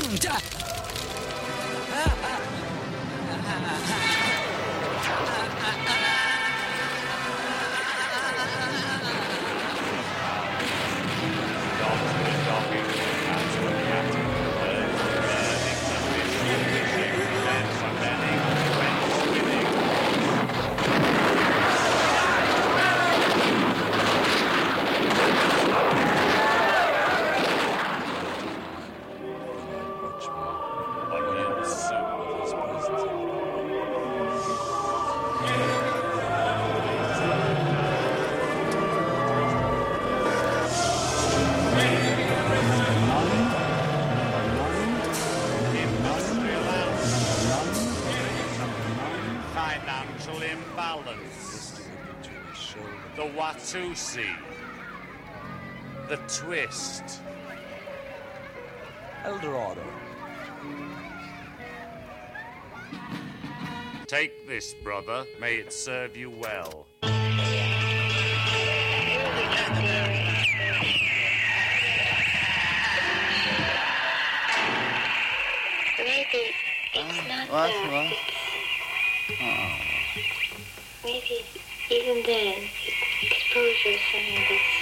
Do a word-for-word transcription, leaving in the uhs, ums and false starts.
Financial imbalance. The Watusi. The twist. Eldorado. Take this, brother. May it serve you well. Maybe it's not What? that. What? It's, maybe even then, exposure is something that's